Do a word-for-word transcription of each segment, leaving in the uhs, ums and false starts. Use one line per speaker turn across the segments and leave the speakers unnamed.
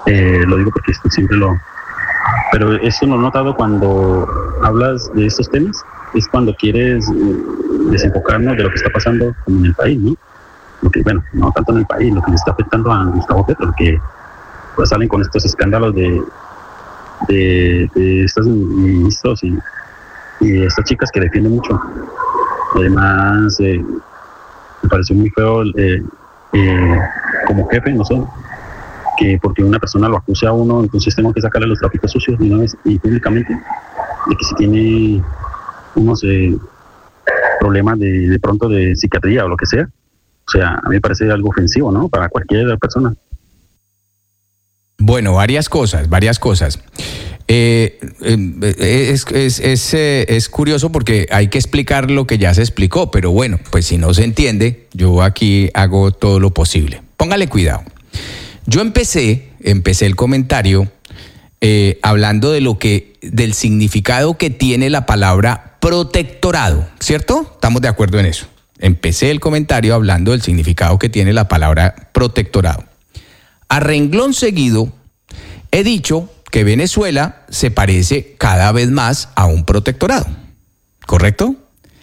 Eh, lo digo porque esto siempre lo... Pero eso lo he notado cuando hablas de estos temas, es cuando quieres eh, desenfocarnos de lo que está pasando en el país, ¿no? Lo que, bueno, no tanto en el país, lo que le está afectando a Gustavo Petro, que pues salen con estos escándalos de, de, de estos ministros y, y estas chicas que defienden mucho. Además, eh, me pareció muy feo eh, eh, como jefe, no sé, que porque una persona lo acuse a uno, entonces tengo que sacarle los trapitos sucios y, no es, y públicamente, de que si tiene unos eh, problemas de, de pronto de psiquiatría o lo que sea. O sea, a mí me parece algo ofensivo, ¿no? Para cualquier persona.
Bueno, varias cosas, varias cosas. Eh, eh, es, es, es, eh, es curioso porque hay que explicar lo que ya se explicó, pero bueno, pues si no se entiende, yo aquí hago todo lo posible. Póngale cuidado. Yo empecé, empecé el comentario eh, hablando de lo que, del significado que tiene la palabra protectorado, ¿cierto? Estamos de acuerdo en eso. Empecé el comentario hablando del significado que tiene la palabra protectorado. A renglón seguido, he dicho que Venezuela se parece cada vez más a un protectorado, ¿correcto?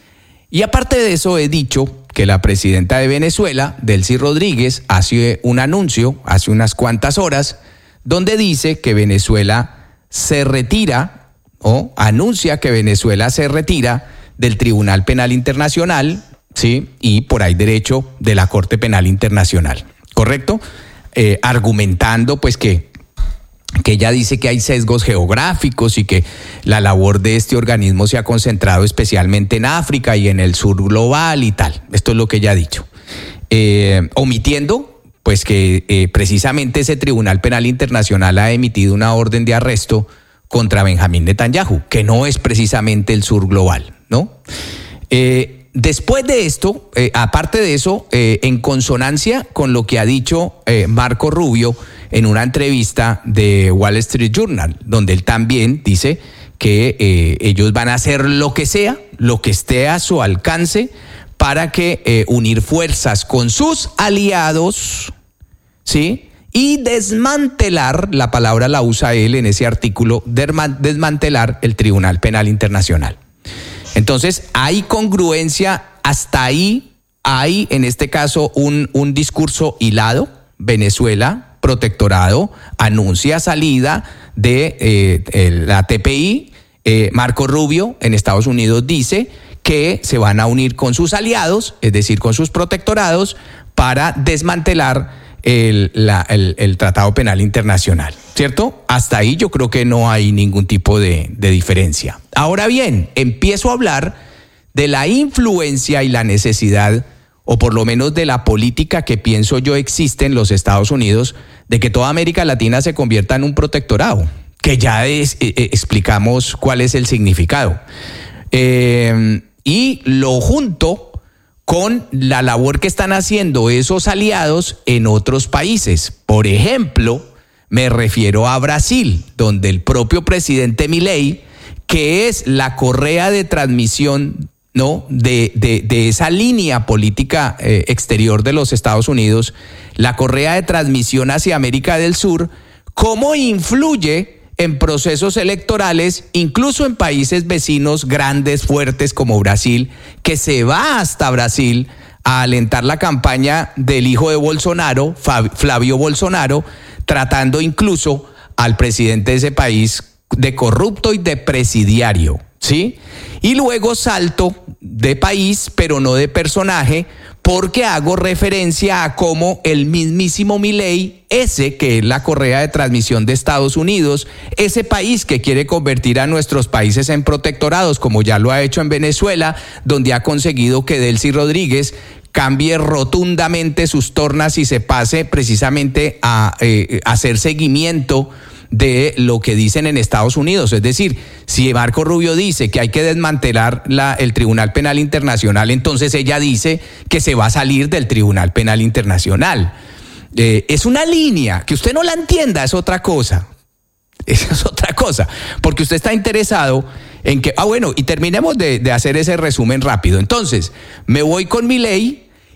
Y aparte de eso, he dicho que la presidenta de Venezuela, Delcy Rodríguez, hace un anuncio hace unas cuantas horas donde dice que Venezuela se retira o anuncia que Venezuela se retira del Tribunal Penal Internacional, ¿sí? Y por ahí derecho de la Corte Penal Internacional, ¿correcto? Eh, argumentando pues que que ella dice que hay sesgos geográficos y que la labor de este organismo se ha concentrado especialmente en África y en el sur global y tal. Esto es lo que ella ha dicho. Eh, omitiendo, pues que eh, precisamente ese Tribunal Penal Internacional ha emitido una orden de arresto contra Benjamín Netanyahu, que no es precisamente el sur global, ¿no? Eh, después de esto, eh, aparte de eso, eh, en consonancia con lo que ha dicho eh, Marco Rubio, en una entrevista de Wall Street Journal, donde él también dice que eh, ellos van a hacer lo que sea, lo que esté a su alcance, para que eh, unir fuerzas con sus aliados, ¿sí? Y desmantelar, la palabra la usa él en ese artículo, desmantelar el Tribunal Penal Internacional. Entonces, hay congruencia, hasta ahí hay, en este caso, un, un discurso hilado. Venezuela, protectorado, anuncia salida de eh, la T P I. Eh, Marco Rubio en Estados Unidos dice que se van a unir con sus aliados, es decir, con sus protectorados, para desmantelar el, la, el, el Tratado Penal Internacional, ¿cierto? Hasta ahí yo creo que no hay ningún tipo de, de diferencia. Ahora bien, empiezo a hablar de la influencia y la necesidad, o por lo menos de la política que pienso yo existe en los Estados Unidos, de que toda América Latina se convierta en un protectorado, que ya es, eh, explicamos cuál es el significado. Eh, y lo junto con la labor que están haciendo esos aliados en otros países. Por ejemplo, me refiero a Brasil, donde el propio presidente Milei, que es la correa de transmisión, ¿no? de, de, de esa línea política eh, exterior de los Estados Unidos, la correa de transmisión hacia América del Sur, cómo influye en procesos electorales, incluso en países vecinos grandes, fuertes como Brasil, que se va hasta Brasil a alentar la campaña del hijo de Bolsonaro, Flavio Bolsonaro, tratando incluso al presidente de ese país de corrupto y de presidiario, ¿sí? Y luego salto de país, pero no de personaje, porque hago referencia a cómo el mismísimo Milei, ese que es la correa de transmisión de Estados Unidos, ese país que quiere convertir a nuestros países en protectorados, como ya lo ha hecho en Venezuela, donde ha conseguido que Delcy Rodríguez cambie rotundamente sus tornas y se pase precisamente a eh, hacer seguimiento de lo que dicen en Estados Unidos. Es decir, si Marco Rubio dice que hay que desmantelar la, el Tribunal Penal Internacional, entonces ella dice que se va a salir del Tribunal Penal Internacional. Eh, es una línea, que usted no la entienda es otra cosa. Esa es otra cosa, porque usted está interesado en que, ah bueno, y terminemos de, de hacer ese resumen rápido. Entonces, me voy con Milei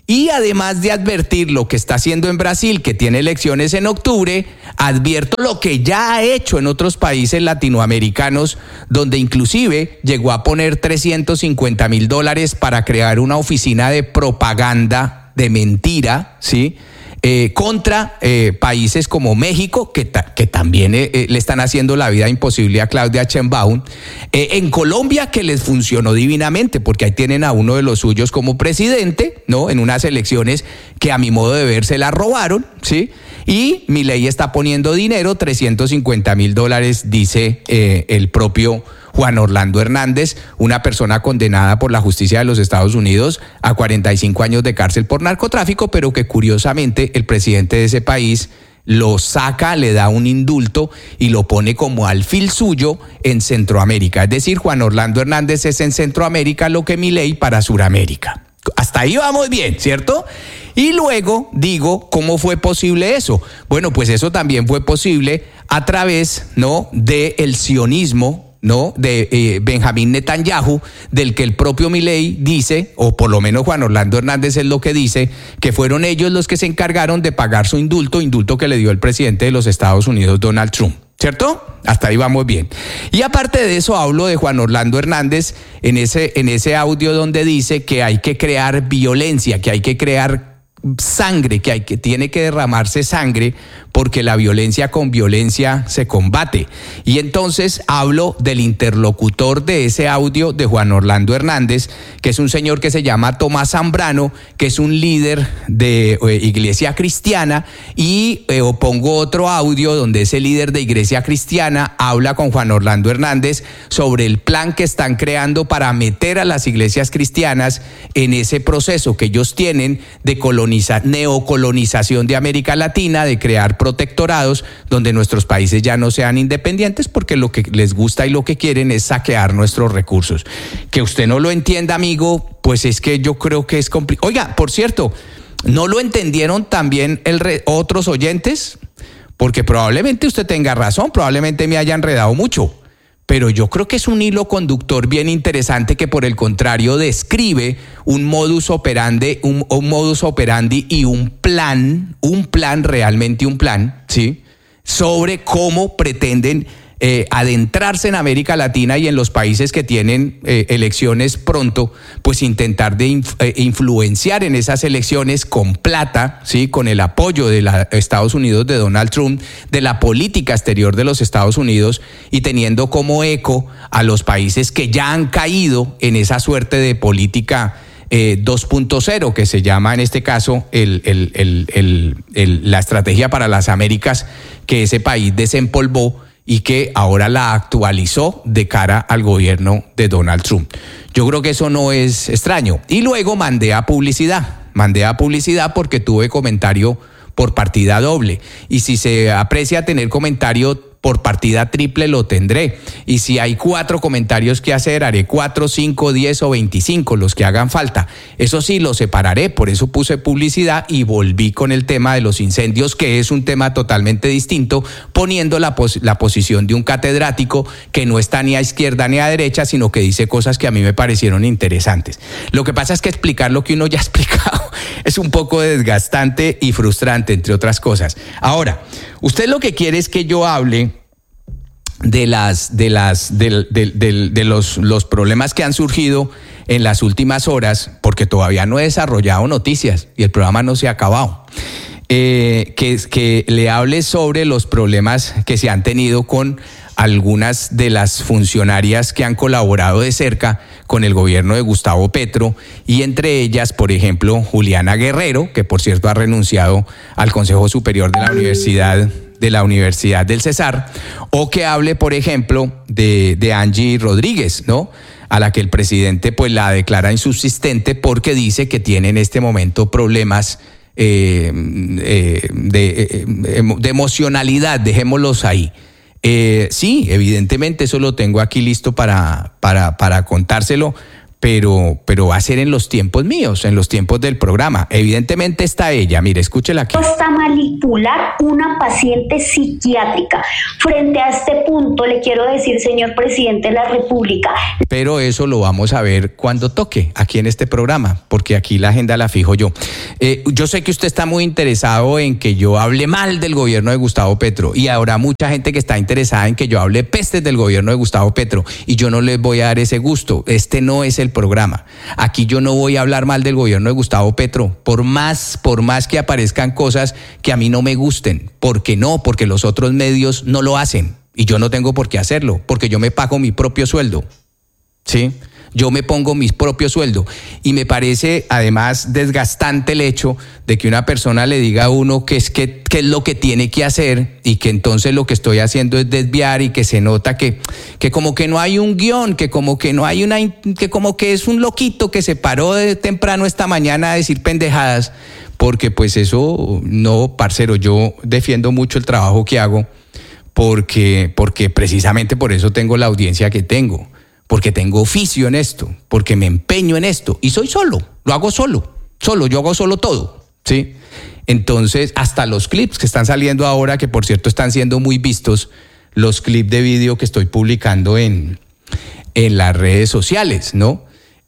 Y además de advertir lo que está haciendo en Brasil, que tiene elecciones en octubre, advierto lo que ya ha hecho en otros países latinoamericanos, donde inclusive llegó a poner trescientos cincuenta mil dólares para crear una oficina de propaganda de mentira, ¿sí? Eh, contra eh, países como México, que, ta- que también eh, eh, le están haciendo la vida imposible a Claudia Sheinbaum, eh, en Colombia, que les funcionó divinamente, porque ahí tienen a uno de los suyos como presidente, ¿no? En unas elecciones que a mi modo de ver se la robaron, ¿sí? Y Milei está poniendo dinero, trescientos cincuenta mil dólares, dice eh, el propio Juan Orlando Hernández, una persona condenada por la justicia de los Estados Unidos a cuarenta y cinco años de cárcel por narcotráfico, pero que curiosamente el presidente de ese país lo saca, le da un indulto y lo pone como alfil suyo en Centroamérica. Es decir, Juan Orlando Hernández es en Centroamérica lo que Milei para Suramérica. Hasta ahí vamos bien, ¿cierto? Y luego digo, ¿cómo fue posible eso? Bueno, pues eso también fue posible a través, ¿no?, del sionismo, ¿no?, de eh, Benjamín Netanyahu, del que el propio Milei dice, o por lo menos Juan Orlando Hernández es lo que dice, que fueron ellos los que se encargaron de pagar su indulto, indulto que le dio el presidente de los Estados Unidos, Donald Trump. ¿Cierto? Hasta ahí vamos bien. Y aparte de eso hablo de Juan Orlando Hernández en ese, en ese audio donde dice que hay que crear violencia, que hay que crear sangre, que hay que tiene que derramarse sangre, porque la violencia con violencia se combate. Y entonces hablo del interlocutor de ese audio de Juan Orlando Hernández, que es un señor que se llama Tomás Zambrano, que es un líder de eh, Iglesia Cristiana, y eh, pongo otro audio donde ese líder de Iglesia Cristiana habla con Juan Orlando Hernández sobre el plan que están creando para meter a las iglesias cristianas en ese proceso que ellos tienen de coloniza, neocolonización de América Latina, de crear protectorados donde nuestros países ya no sean independientes, porque lo que les gusta y lo que quieren es saquear nuestros recursos. Que usted no lo entienda, amigo, pues es que yo creo que es complicado. Oiga, por cierto, ¿no lo entendieron también el re- otros oyentes? Porque probablemente usted tenga razón, probablemente me haya enredado mucho, pero yo creo que es un hilo conductor bien interesante que por el contrario describe un modus operandi, un, un modus operandi y un plan, un plan, realmente un plan, ¿sí?, sobre cómo pretenden eh, adentrarse en América Latina y en los países que tienen eh, elecciones pronto, pues intentar de inf- eh, influenciar en esas elecciones con plata, ¿sí?, con el apoyo de los Estados Unidos, de Donald Trump, de la política exterior de los Estados Unidos, y teniendo como eco a los países que ya han caído en esa suerte de política Eh, dos punto cero, que se llama en este caso el, el, el, el, el, la estrategia para las Américas, que ese país desempolvó y que ahora la actualizó de cara al gobierno de Donald Trump. Yo creo que eso no es extraño. Y luego mandé a publicidad, mandé a publicidad porque tuve comentario por partida doble. Y si se aprecia tener comentario por partida triple, lo tendré. Y si hay cuatro comentarios que hacer, haré cuatro, cinco, diez o veinticinco, los que hagan falta. Eso sí, los separaré, por eso puse publicidad y volví con el tema de los incendios, que es un tema totalmente distinto, poniendo la, pos- la posición de un catedrático que no está ni a izquierda ni a derecha, sino que dice cosas que a mí me parecieron interesantes. Lo que pasa es que explicar lo que uno ya ha explicado es un poco desgastante y frustrante, entre otras cosas. Ahora, usted lo que quiere es que yo hable de las de las de, de, de, de los, los problemas que han surgido en las últimas horas, porque todavía no he desarrollado noticias y el programa no se ha acabado. Eh, que, que le hable sobre los problemas que se han tenido con algunas de las funcionarias que han colaborado de cerca con el gobierno de Gustavo Petro, y entre ellas, por ejemplo, Juliana Guerrero, que por cierto ha renunciado al Consejo Superior de la Universidad de la Universidad del Cesar, o que hable, por ejemplo, de, de Angie Rodríguez, ¿no?, a la que el presidente pues la declara insubsistente porque dice que tiene en este momento problemas eh, eh, de, eh, de emocionalidad, dejémoslos ahí. Eh, sí, evidentemente eso lo tengo aquí listo para, para, para contárselo, pero, pero va a ser en los tiempos míos, en los tiempos del programa. Evidentemente está ella, mire, escúchela aquí.
Hasta manipular una paciente psiquiátrica. Frente a este punto, le quiero decir, señor presidente de la República.
Pero eso lo vamos a ver cuando toque aquí en este programa, porque aquí la agenda la fijo yo. Eh, yo sé que usted está muy interesado en que yo hable mal del gobierno de Gustavo Petro, y habrá mucha gente que está interesada en que yo hable pestes del gobierno de Gustavo Petro, y yo no les voy a dar ese gusto. Este no es el programa. Aquí yo no voy a hablar mal del gobierno de Gustavo Petro, por más, por más que aparezcan cosas que a mí no me gusten. ¿Por qué no? Porque los otros medios no lo hacen, y yo no tengo por qué hacerlo, porque yo me pago mi propio sueldo, ¿sí? Yo me pongo mi propio sueldo, y me parece además desgastante el hecho de que una persona le diga a uno que es, que, que es lo que tiene que hacer, y que entonces lo que estoy haciendo es desviar, y que se nota que, que como que no hay un guión, que como que no hay una, que como que es un loquito que se paró de temprano esta mañana a decir pendejadas, porque pues eso no, parcero, yo defiendo mucho el trabajo que hago, porque, porque precisamente por eso tengo la audiencia que tengo. Porque tengo oficio en esto, porque me empeño en esto, y soy solo, lo hago solo, solo, yo hago solo todo, ¿sí? Entonces, hasta los clips que están saliendo ahora, que por cierto están siendo muy vistos, los clips de vídeo que estoy publicando en, en las redes sociales, ¿no?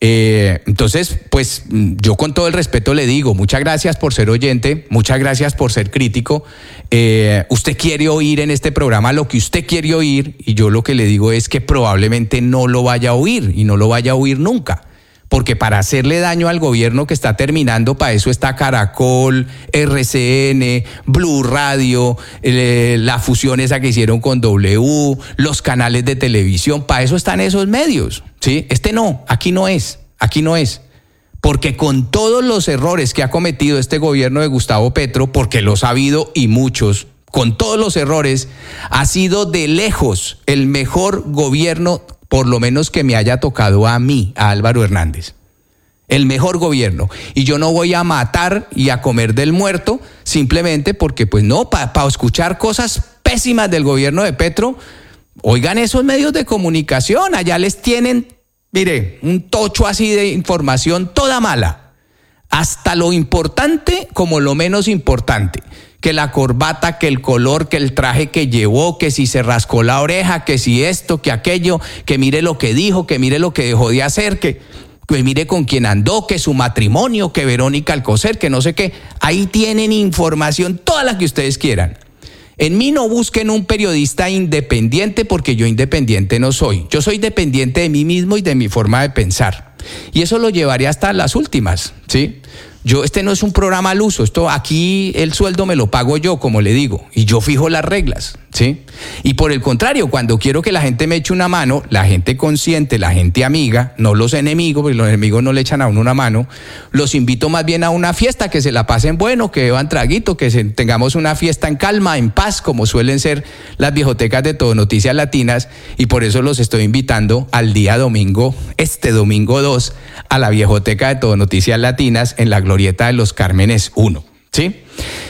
Eh, entonces, pues yo con todo el respeto le digo, muchas gracias por ser oyente, muchas gracias por ser crítico. Eh, usted quiere oír en este programa lo que usted quiere oír, y yo lo que le digo es que probablemente no lo vaya a oír, y no lo vaya a oír nunca. Porque para hacerle daño al gobierno que está terminando, para eso está Caracol, R C N, Blue Radio, eh, la fusión esa que hicieron con W, los canales de televisión, para eso están esos medios, ¿sí? Este no, aquí no es, aquí no es. Porque con todos los errores que ha cometido este gobierno de Gustavo Petro, porque los ha habido y muchos, con todos los errores, ha sido de lejos el mejor gobierno, por lo menos que me haya tocado a mí, a Álvaro Hernández. El mejor gobierno. Y yo no voy a matar y a comer del muerto simplemente porque, pues no, para pa escuchar cosas pésimas del gobierno de Petro, oigan esos medios de comunicación, allá les tienen, mire, un tocho así de información toda mala. Hasta lo importante como lo menos importante. Que la corbata, que el color, que el traje que llevó, que si se rascó la oreja, que si esto, que aquello, que mire lo que dijo, que mire lo que dejó de hacer, que, que mire con quién andó, que su matrimonio, que Verónica Alcocer, que no sé qué. Ahí tienen información, toda la que ustedes quieran. En mí no busquen un periodista independiente, porque yo independiente no soy. Yo soy dependiente de mí mismo y de mi forma de pensar. Y eso lo llevaré hasta las últimas, ¿sí? Yo, este no es un programa al uso, esto aquí el sueldo me lo pago yo, como le digo, y yo fijo las reglas, ¿sí? Y por el contrario, cuando quiero que la gente me eche una mano, la gente consciente, la gente amiga, no los enemigos, porque los enemigos no le echan a uno una mano, los invito más bien a una fiesta, que se la pasen bueno, que beban traguito, que se, tengamos una fiesta en calma, en paz, como suelen ser las viejotecas de Todo Noticias Latinas, y por eso los estoy invitando al día domingo, este domingo dos, a la viejoteca de Todo Noticias Latinas en la Glorieta de los Cármenes uno, ¿sí?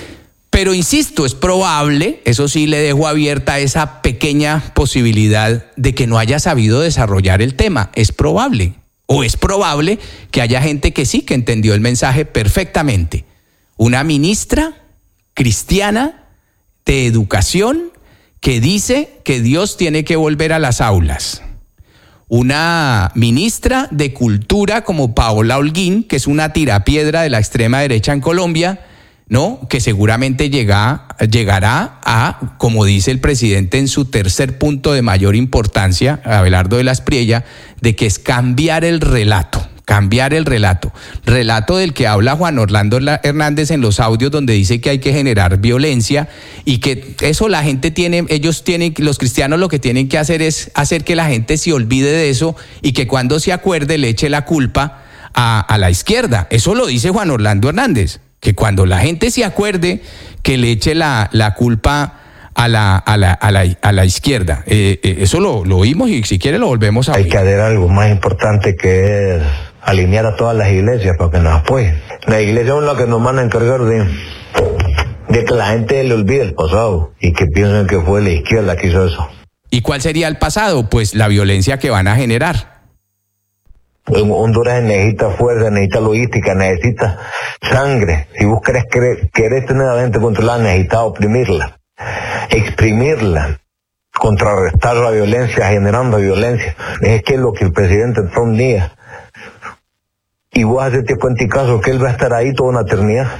Pero insisto, es probable, eso sí le dejo abierta esa pequeña posibilidad de que no haya sabido desarrollar el tema. Es probable, o es probable que haya gente que sí, que entendió el mensaje perfectamente. Una ministra cristiana de educación que dice que Dios tiene que volver a las aulas. Una ministra de cultura como Paola Holguín, que es una tirapiedra de la extrema derecha en Colombia, ¿no? Que seguramente llega, llegará a, como dice el presidente en su tercer punto de mayor importancia, Abelardo de la Espriella, de que es cambiar el relato. Cambiar el relato. Relato del que habla Juan Orlando Hernández en los audios, donde dice que hay que generar violencia y que eso la gente tiene, ellos tienen, los cristianos lo que tienen que hacer es hacer que la gente se olvide de eso y que cuando se acuerde le eche la culpa a, a la izquierda. Eso lo dice Juan Orlando Hernández, que cuando la gente se acuerde que le eche la, la culpa a la, a la, a la, a la izquierda. Eh, eh, eso lo, lo oímos y si quiere lo volvemos a oír.
Hay que hacer algo más importante que es alinear a todas las iglesias para que nos apoyen. La iglesia es la que nos van a encargar de, de que la gente le olvide el pasado y que piensen que fue la izquierda que hizo eso.
¿Y cuál sería el pasado? Pues la violencia que van a generar.
Honduras necesita fuerza, necesita logística, necesita sangre. Si vos querés, querés, querés tener a la gente controlada, necesitas oprimirla, exprimirla, contrarrestar la violencia, generando violencia. Es que es lo que el presidente Trump niega. Y vos hacete cuenta y caso que él va a estar ahí toda una eternidad.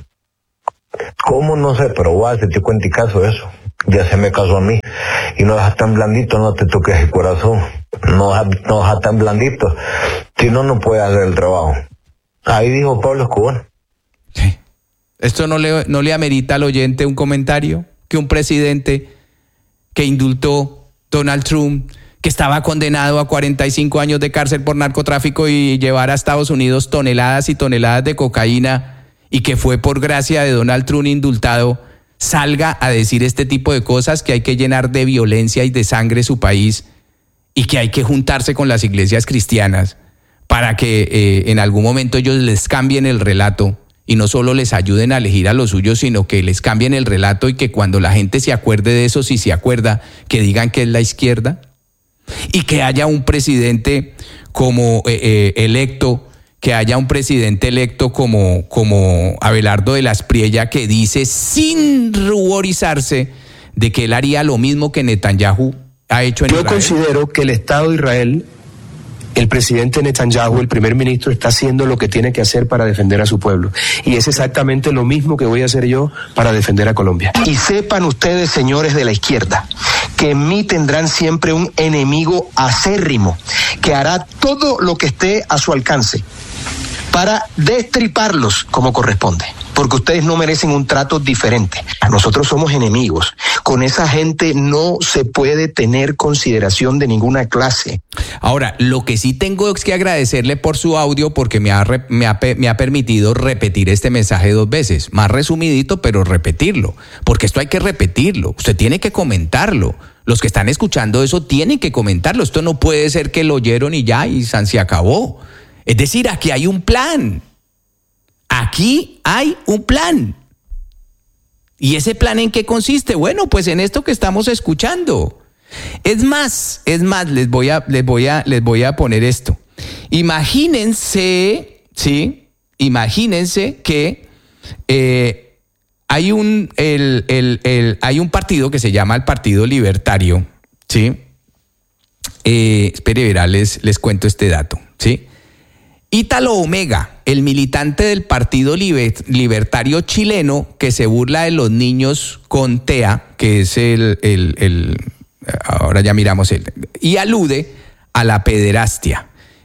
¿Cómo? No sé, pero vos hacete cuenta y caso de eso. Ya se me casó a mí. Y no dejas tan blandito, no te toques el corazón. No dejas no tan blandito. Si no, no puedes hacer el trabajo. Ahí dijo Pablo Escobar.
Sí. ¿Esto no le, no le amerita al oyente un comentario? Que un presidente que indultó Donald Trump, que estaba condenado a cuarenta y cinco años de cárcel por narcotráfico y llevar a Estados Unidos toneladas y toneladas de cocaína, y que fue por gracia de Donald Trump indultado, salga a decir este tipo de cosas, que hay que llenar de violencia y de sangre su país y que hay que juntarse con las iglesias cristianas para que eh, en algún momento ellos les cambien el relato y no solo les ayuden a elegir a los suyos, sino que les cambien el relato y que cuando la gente se acuerde de eso, si se acuerda, que digan que es la izquierda, y que haya un presidente como eh, eh, electo, que haya un presidente electo como, como Abelardo de la Espriella, que dice sin ruborizarse de que él haría lo mismo que Netanyahu ha hecho en
Yo
Israel.
considero que el Estado de Israel, el presidente Netanyahu, el primer ministro, está haciendo lo que tiene que hacer para defender a su pueblo. Y es exactamente lo mismo que voy a hacer yo para defender a Colombia. Y sepan ustedes, señores de la izquierda, que en mí tendrán siempre un enemigo acérrimo, que hará todo lo que esté a su alcance para destriparlos como corresponde, porque ustedes no merecen un trato diferente. Nosotros somos enemigos. Con esa gente no se puede tener consideración de ninguna clase.
Ahora, lo que sí tengo es que agradecerle por su audio, porque me ha, me ha, me ha permitido repetir este mensaje dos veces, más resumidito, pero repetirlo, porque esto hay que repetirlo, usted tiene que comentarlo. Los que están escuchando eso tienen que comentarlo. Esto no puede ser que lo oyeron y ya, y se acabó. Es decir, aquí hay un plan. Aquí hay un plan. ¿Y ese plan en qué consiste? Bueno, pues en esto que estamos escuchando. Es más, es más, les voy a, les voy a, les voy a poner esto. Imagínense, ¿sí? Imagínense que eh, hay un, el, el, el, hay un partido que se llama el Partido Libertario, ¿sí? Eh, espere, verá, les, les cuento este dato, ¿sí? Ítalo Omega, el militante del Partido Libertario chileno que se burla de los niños con T E A, que es el, el, el ahora ya miramos el, y alude a la pederastia.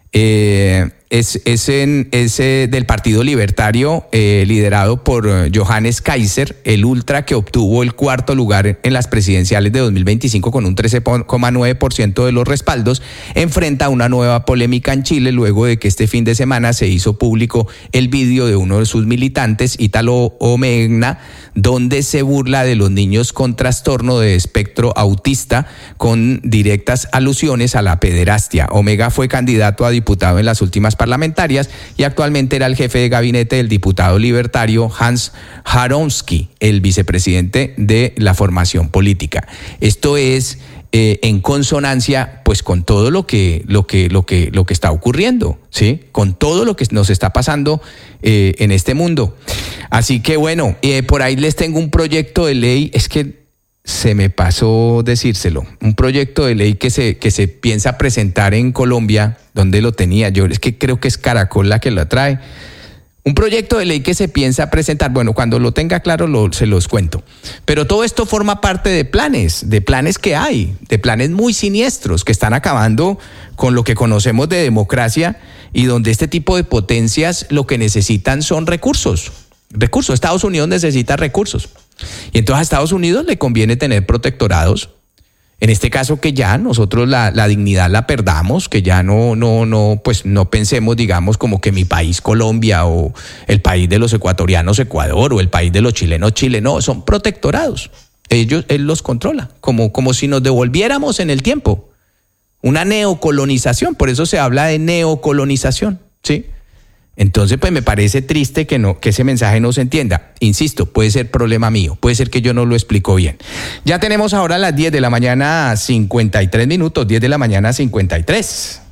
Eh, es, es, en, es eh, del Partido Libertario, eh, liderado por Johannes Kaiser, el ultra que obtuvo el cuarto lugar en las presidenciales de dos mil veinticinco con un trece coma nueve por ciento de los respaldos, enfrenta una nueva polémica en Chile luego de que este fin de semana se hizo público el vídeo de uno de sus militantes, Ítalo Omega, donde se burla de los niños con trastorno de espectro autista, con directas alusiones a la pederastia. Omega fue candidato a diputado en las últimas parlamentarias y actualmente era el jefe de gabinete del diputado libertario Hans Jaronsky, el vicepresidente de la formación política. Esto es eh, en consonancia pues con todo lo que, lo que, lo que, lo que está ocurriendo, ¿sí? Con todo lo que nos está pasando eh, en este mundo. Así que bueno, eh, por ahí les tengo un proyecto de ley, es que se me pasó decírselo, un proyecto de ley que se, que se piensa presentar en Colombia. ¿Dónde lo tenía? Yo es que creo que es Caracol la que lo trae. Un proyecto de ley que se piensa presentar, bueno, cuando lo tenga claro lo, se los cuento. Pero todo esto forma parte de planes, de planes que hay, de planes muy siniestros que están acabando con lo que conocemos de democracia y donde este tipo de potencias lo que necesitan son recursos. Recursos. Estados Unidos necesita recursos. Y entonces a Estados Unidos le conviene tener protectorados. En este caso que ya nosotros la, la dignidad la perdamos, que ya no, no, no, pues no pensemos, digamos, como que mi país Colombia o el país de los ecuatorianos Ecuador o el país de los chilenos Chile, no, son protectorados. Ellos, él los controla, como, como si nos devolviéramos en el tiempo. Una neocolonización, por eso se habla de neocolonización, ¿sí? Entonces, pues me parece triste que no, que ese mensaje no se entienda. Insisto, puede ser problema mío, puede ser que yo no lo explico bien. Ya tenemos ahora las diez de la mañana, cincuenta y tres minutos, diez de la mañana, cincuenta y tres.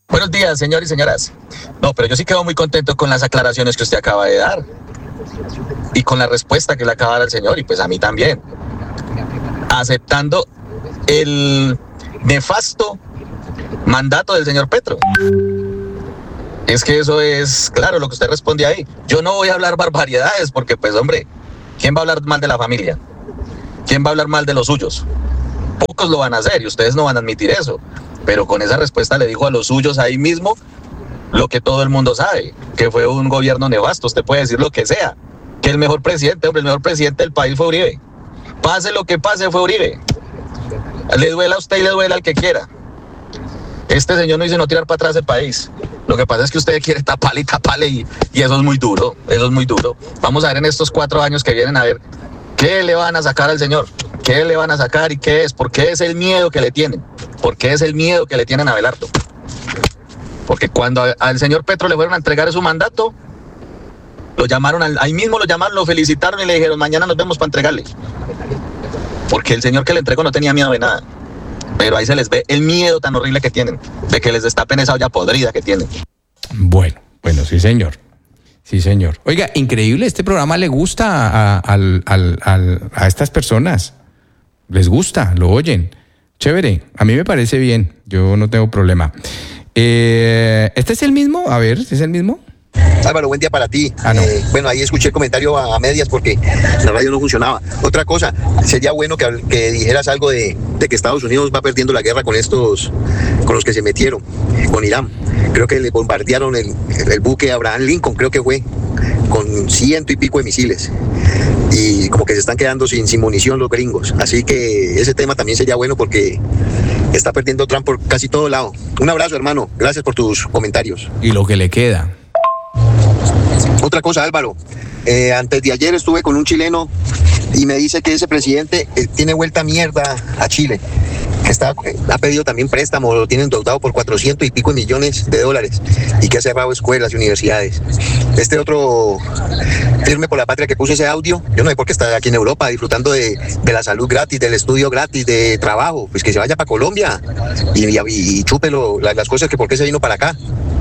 Buenos días, señores y señoras. No, pero yo sí quedo muy contento con las aclaraciones que usted acaba de dar y con la respuesta que le acaba de dar al señor, y pues a mí también, aceptando el nefasto mandato del señor Petro. Es que eso es claro lo que usted responde ahí. Yo no voy a hablar barbaridades porque, pues, hombre, ¿quién va a hablar mal de la familia? ¿Quién va a hablar mal de los suyos? Pocos lo van a hacer y ustedes no van a admitir eso. Pero con esa respuesta le dijo a los suyos ahí mismo lo que todo el mundo sabe, que fue un gobierno nefasto. Usted puede decir lo que sea, que el mejor presidente, hombre, el mejor presidente del país fue Uribe. Pase lo que pase, fue Uribe. Le duela a usted y le duela al que quiera. Este señor no hizo no tirar para atrás el país. Lo que pasa es que usted quiere taparle y taparle y, y eso es muy duro, eso es muy duro. Vamos a ver en estos cuatro años que vienen a ver qué le van a sacar al señor, qué le van a sacar y qué es, por qué es el miedo que le tienen, por qué es el miedo que le tienen a Abelardo. Porque cuando a, al señor Petro le fueron a entregar su mandato, lo llamaron, al, ahí mismo lo llamaron, lo felicitaron y le dijeron mañana nos vemos para entregarle. Porque el señor que le entregó no tenía miedo de nada. Pero ahí se les ve el miedo tan horrible que tienen, de que les destapen esa olla podrida que tienen.
Bueno, bueno, sí señor, sí señor. Oiga, increíble, este programa le gusta a, a, a, a, a estas personas, les gusta, lo oyen, chévere, a mí me parece bien, yo no tengo problema. Eh, ¿Este es el mismo? A ver, ¿es el mismo?
Álvaro, buen día para ti.
Ah, no.
eh, bueno, ahí escuché el comentario a, a medias porque la radio no funcionaba. Otra cosa, sería bueno que, que dijeras algo de, de que Estados Unidos va perdiendo la guerra con estos, con los que se metieron, con Irán. Creo que le bombardearon el, el buque Abraham Lincoln, creo que fue, con ciento y pico de misiles. Y como que se están quedando sin, sin munición los gringos. Así que ese tema también sería bueno porque está perdiendo Trump por casi todo lado. Un abrazo, hermano. Gracias por tus comentarios.
Y lo que le queda.
Otra cosa, Álvaro, eh, antes de ayer estuve con un chileno y me dice que ese presidente eh, tiene vuelta mierda a Chile, que está, eh, ha pedido también préstamo, lo tienen endeudado por cuatrocientos y pico de millones de dólares y que ha cerrado escuelas y universidades. Este otro firme por la patria que puso ese audio, yo no sé por qué está aquí en Europa disfrutando de, de la salud gratis, del estudio gratis, de trabajo, pues que se vaya para Colombia y, y, y chúpelo la, las cosas que por qué se vino para acá.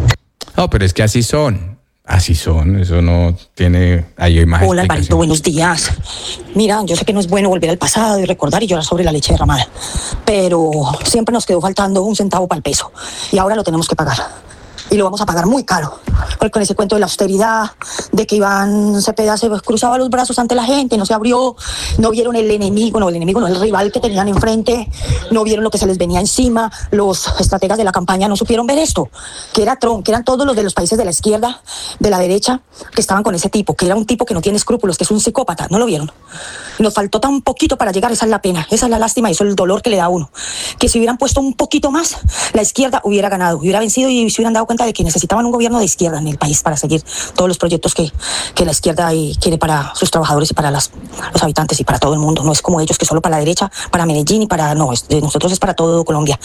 No, pero es que así son. Así son, eso no tiene... Hay más
Hola, Alvarito, buenos días. Mira, yo sé que no es bueno volver al pasado y recordar y llorar sobre la leche derramada, pero siempre nos quedó faltando un centavo para el peso y ahora lo tenemos que pagar. Y lo vamos a pagar muy caro, porque con ese cuento de la austeridad, de que Iván Cepeda se cruzaba los brazos ante la gente, no se abrió, no vieron el enemigo, no el enemigo, no el rival que tenían enfrente, no vieron lo que se les venía encima, los estrategas de la campaña no supieron ver esto, que era Trump, que eran todos los de los países de la izquierda, de la derecha, que estaban con ese tipo, que era un tipo que no tiene escrúpulos, que es un psicópata, ¿no lo vieron? Nos faltó tan poquito para llegar, esa es la pena, esa es la lástima y eso es el dolor que le da a uno, que si hubieran puesto un poquito más, la izquierda hubiera ganado, hubiera vencido y se hubieran dado cuenta de que necesitaban un gobierno de izquierda en el país para seguir todos los proyectos que, que la izquierda quiere para sus trabajadores y para las, los habitantes y para todo el mundo. No es como ellos que solo para la derecha, para Medellín y para... No, es, de nosotros es para todo Colombia.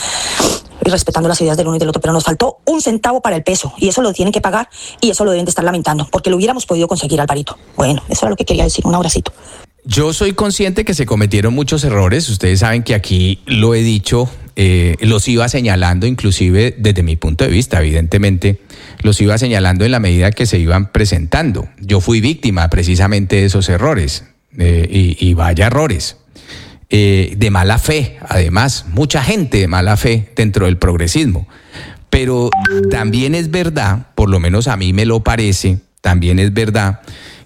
Y respetando las ideas del uno y del otro, pero nos faltó un centavo para el peso y eso lo tienen que pagar y eso lo deben de estar lamentando porque lo hubiéramos podido conseguir, Alvarito. Bueno, eso era lo que quería decir. Un abracito.
Yo soy consciente que se cometieron muchos errores. Ustedes saben que aquí lo he dicho, eh, los iba señalando, inclusive desde mi punto de vista, evidentemente, los iba señalando en la medida que se iban presentando. Yo fui víctima precisamente de esos errores, eh, y, y vaya errores, eh, de mala fe, además, mucha gente de mala fe dentro del progresismo. Pero también es verdad, por lo menos a mí me lo parece, también es verdad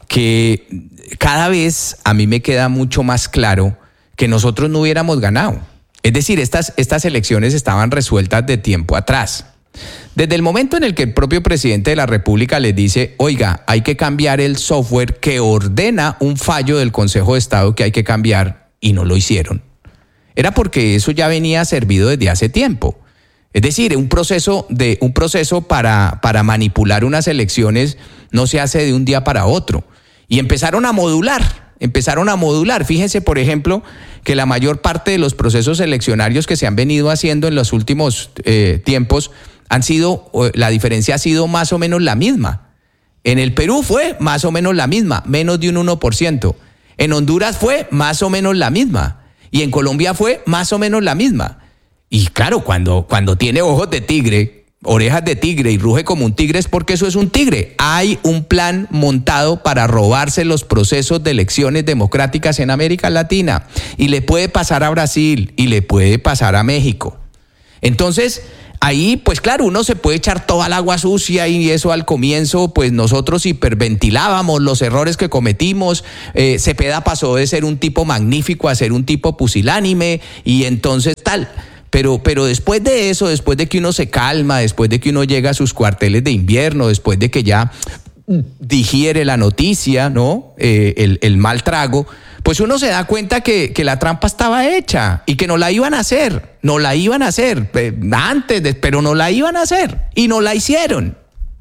que cada vez a mí me queda mucho más claro que nosotros no hubiéramos ganado. Es decir, estas, estas elecciones estaban resueltas de tiempo atrás. Desde el momento en el que el propio presidente de la República les dice, oiga, hay que cambiar el software que ordena un fallo del Consejo de Estado que hay que cambiar, y no lo hicieron. Era porque eso ya venía servido desde hace tiempo. Es decir, un proceso, de, un proceso para, para manipular unas elecciones no se hace de un día para otro. Y empezaron a modular, empezaron a modular. Fíjense, por ejemplo, que la mayor parte de los procesos eleccionarios que se han venido haciendo en los últimos eh, tiempos han sido, la diferencia ha sido más o menos la misma. En el Perú fue más o menos la misma, menos de un uno por ciento. En Honduras fue más o menos la misma. Y en Colombia fue más o menos la misma. Y claro, cuando, cuando tiene ojos de tigre, orejas de tigre y ruge como un tigre es porque eso es un tigre. Hay un plan montado para robarse los procesos de elecciones democráticas en América Latina y le puede pasar a Brasil y le puede pasar a México. Entonces, ahí, pues claro, uno se puede echar toda el agua sucia y eso al comienzo, pues nosotros hiperventilábamos los errores que cometimos. Eh, Cepeda pasó de ser un tipo magnífico a ser un tipo pusilánime y entonces tal. Pero, pero después de eso, después de que uno se calma, después de que uno llega a sus cuarteles de invierno, después de que ya digiere la noticia, ¿no? Eh, el, el mal trago, pues uno se da cuenta que, que la trampa estaba hecha y que no la iban a hacer, no la iban a hacer eh, antes, de, pero no la iban a hacer y no la hicieron.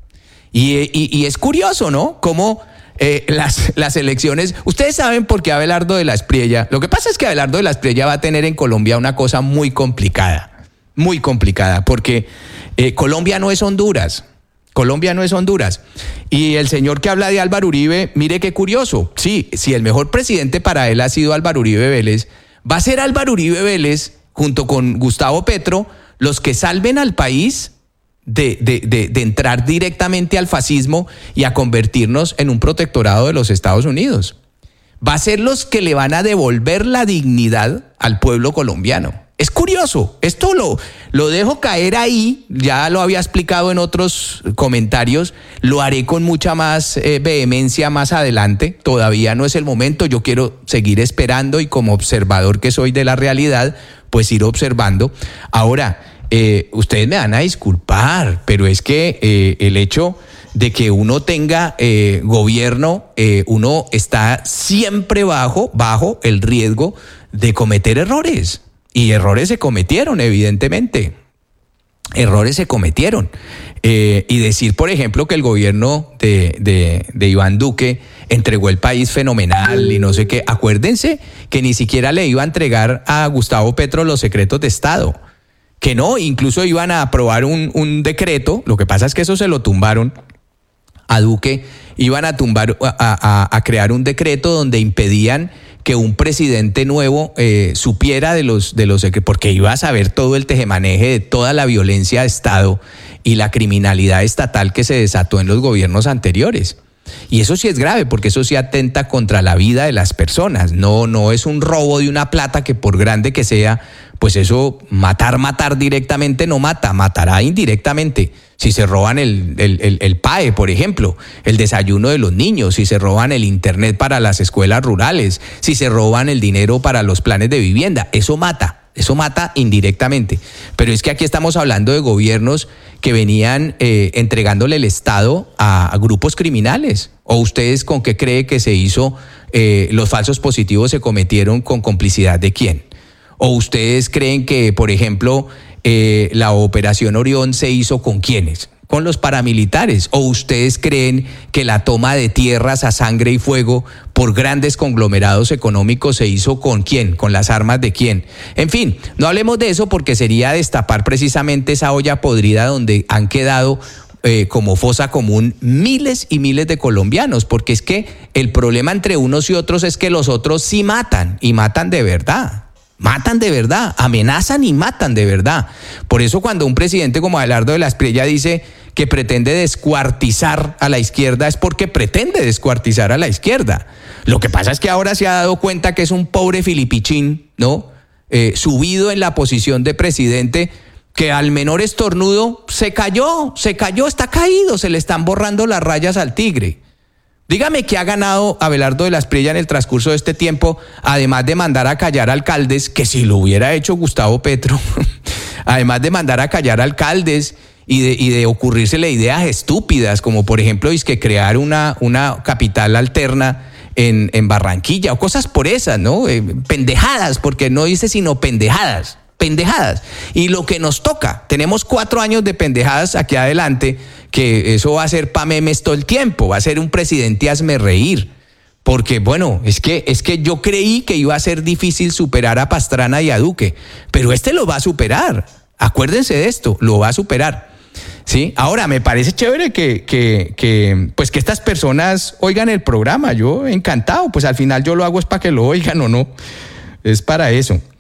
Y, y, y es curioso, ¿no? Cómo eh, las, las elecciones, ustedes saben por qué Abelardo de la Espriella, lo que pasa es que Abelardo de la Espriella va a tener en Colombia una cosa muy complicada, muy complicada, porque eh, Colombia no es Honduras. Colombia no es Honduras. Y el señor que habla de Álvaro Uribe, mire qué curioso. Sí, si el mejor presidente para él ha sido Álvaro Uribe Vélez, va a ser Álvaro Uribe Vélez, junto con Gustavo Petro, los que salven al país de, de, de, de entrar directamente al fascismo y a convertirnos en un protectorado de los Estados Unidos. Va a ser los que le van a devolver la dignidad al pueblo colombiano. Es curioso, esto lo, lo dejo caer ahí, ya lo había explicado en otros comentarios, lo haré con mucha más eh, vehemencia más adelante, todavía no es el momento, yo quiero seguir esperando y como observador que soy de la realidad, pues ir observando. Ahora, eh, ustedes me van a disculpar, pero es que eh, el hecho de que uno tenga eh, gobierno, eh, uno está siempre bajo, bajo el riesgo de cometer errores. Y errores se cometieron, evidentemente. Errores se cometieron. Eh, y decir, por ejemplo, que el gobierno de, de, de Iván Duque entregó el país fenomenal y no sé qué. Acuérdense que ni siquiera le iba a entregar a Gustavo Petro los secretos de Estado. Que no, incluso iban a aprobar un, un decreto. Lo que pasa es que eso se lo tumbaron a Duque. Iban a tumbar, a, a, a crear un decreto donde impedían que un presidente nuevo eh, supiera de los, de los, porque iba a saber todo el tejemaneje de toda la violencia de Estado y la criminalidad estatal que se desató en los gobiernos anteriores. Y eso sí es grave, porque eso sí atenta contra la vida de las personas. No, no es un robo de una plata que por grande que sea, pues eso, matar, matar directamente no mata, matará indirectamente. Si se roban el, el, el, el P A E, por ejemplo, el desayuno de los niños, si se roban el internet para las escuelas rurales, si se roban el dinero para los planes de vivienda, eso mata. Eso mata indirectamente. Pero es que aquí estamos hablando de gobiernos que venían eh, entregándole el Estado a, a grupos criminales. ¿O ustedes con qué cree que se hizo, eh, los falsos positivos se cometieron con complicidad de quién? ¿O ustedes creen que, por ejemplo, eh, la Operación Orión se hizo con quiénes? Con los paramilitares. ¿O ustedes creen que la toma de tierras a sangre y fuego por grandes conglomerados económicos se hizo con quién? ¿Con las armas de quién? En fin, no hablemos de eso porque sería destapar precisamente esa olla podrida donde han quedado eh, como fosa común miles y miles de colombianos, porque es que el problema entre unos y otros es que los otros sí matan y matan de verdad. Matan de verdad, amenazan y matan de verdad. Por eso cuando un presidente como Abelardo de la Espriella dice que pretende descuartizar a la izquierda, es porque pretende descuartizar a la izquierda. Lo que pasa es que ahora se ha dado cuenta que es un pobre filipichín, ¿no? Eh, subido en la posición de presidente, que al menor estornudo se cayó, se cayó, está caído, se le están borrando las rayas al tigre. Dígame qué ha ganado Abelardo de la Espriella en el transcurso de este tiempo, además de mandar a callar alcaldes, que si lo hubiera hecho Gustavo Petro, además de mandar a callar alcaldes y de, y de ocurrírsele ideas estúpidas, como por ejemplo es que crear una, una capital alterna en, en Barranquilla, o cosas por esas, ¿no? Eh, pendejadas, porque no dice sino pendejadas. pendejadas. Y lo que nos toca, tenemos cuatro años de pendejadas aquí adelante, que eso va a ser pa' memes todo el tiempo, va a ser un presidente hazme reír, porque bueno, es que, es que yo creí que iba a ser difícil superar a Pastrana y a Duque, pero este lo va a superar, acuérdense de esto, lo va a superar. Sí, ahora me parece chévere que, que, que, pues que estas personas oigan el programa, yo encantado, pues al final yo lo hago es para que lo oigan o no, es para eso.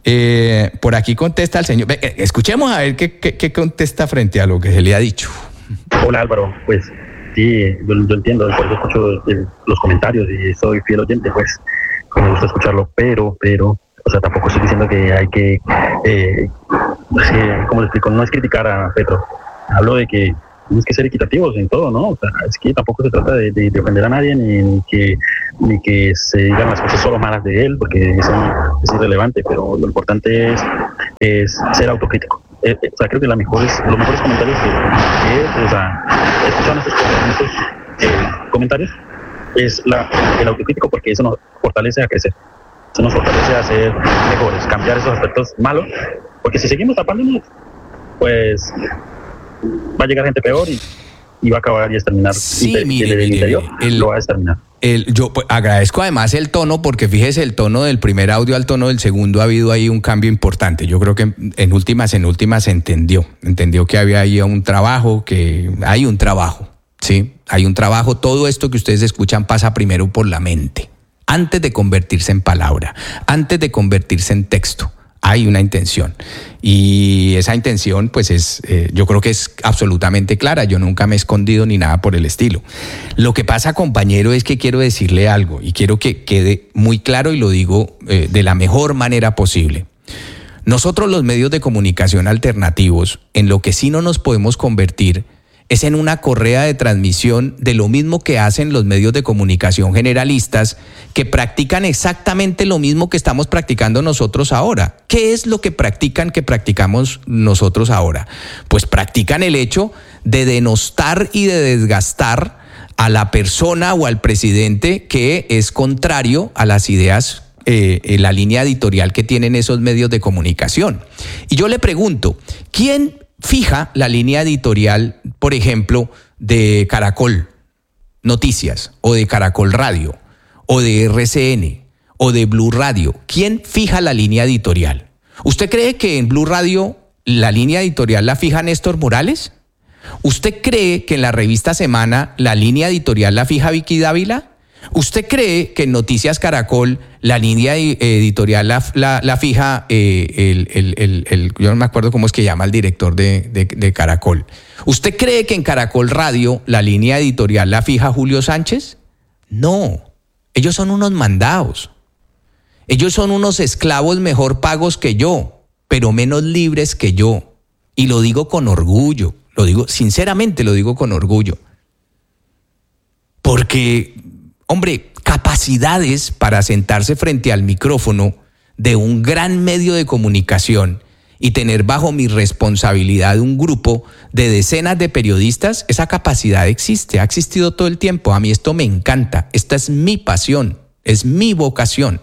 Eh, por aquí contesta el señor. Ve, escuchemos a ver qué, qué, qué contesta frente a lo que se le ha dicho.
Hola Álvaro, pues sí, yo, yo entiendo, por eso escucho el, los comentarios y soy fiel oyente, pues me gusta escucharlo, pero, pero, o sea, tampoco estoy diciendo que hay que, eh, es que, ¿cómo le explico? No es criticar a Petro, hablo de que tenemos que ser equitativos en todo, ¿no? O sea, es que tampoco se trata de, de, de ofender a nadie, ni, ni que ni que se digan las cosas solo malas de él, porque eso es irrelevante, pero lo importante es, es ser autocrítico. Eh, eh, o sea, creo que la mejores, los mejores comentarios que, que o sea, escuchando estos, estos eh, comentarios es la, el autocrítico, porque eso nos fortalece a crecer, eso nos fortalece a ser mejores, cambiar esos aspectos malos, porque si seguimos tapándonos, pues va a llegar gente peor y, y va a acabar y exterminar.
Sí,
y,
mire,
y el
mire,
interior
el,
lo va a exterminar.
El, yo pues, agradezco además el tono, porque fíjese, el tono del primer audio al tono del segundo ha habido ahí un cambio importante. Yo creo que en últimas, en últimas se entendió, entendió que había ahí un trabajo, que hay un trabajo, ¿sí? Hay un trabajo. Todo esto que ustedes escuchan pasa primero por la mente, antes de convertirse en palabra, antes de convertirse en texto. Hay una intención, y esa intención pues es, eh, yo creo que es absolutamente clara. Yo nunca me he escondido ni nada por el estilo. Lo que pasa, compañero, es que quiero decirle algo y quiero que quede muy claro, y lo digo eh, de la mejor manera posible. Nosotros, los medios de comunicación alternativos, en lo que sí no nos podemos convertir es en una correa de transmisión de lo mismo que hacen los medios de comunicación generalistas, que practican exactamente lo mismo que estamos practicando nosotros ahora. ¿Qué es lo que practican que practicamos nosotros ahora? Pues practican el hecho de denostar y de desgastar a la persona o al presidente que es contrario a las ideas, eh, en la línea editorial que tienen esos medios de comunicación. Y yo le pregunto, ¿quién fija la línea editorial, por ejemplo, de Caracol Noticias, o de Caracol Radio, o de R C N, o de Blue Radio? ¿Quién fija la línea editorial? ¿Usted cree que en Blue Radio la línea editorial la fija Néstor Morales? ¿Usted cree que en la revista Semana la línea editorial la fija Vicky Dávila? ¿Usted cree que en Noticias Caracol la línea editorial la, la, la fija eh, el, el, el, el, yo no me acuerdo cómo es que llama el director de, de, de Caracol? ¿Usted cree que en Caracol Radio la línea editorial la fija Julio Sánchez? No, ellos son unos mandados. Ellos son unos esclavos mejor pagos que yo, pero menos libres que yo. Y lo digo con orgullo, lo digo sinceramente, lo digo con orgullo. Porque, hombre, capacidades para sentarse frente al micrófono de un gran medio de comunicación y tener bajo mi responsabilidad un grupo de decenas de periodistas, esa capacidad existe, ha existido todo el tiempo. A mí esto me encanta, esta es mi pasión, es mi vocación.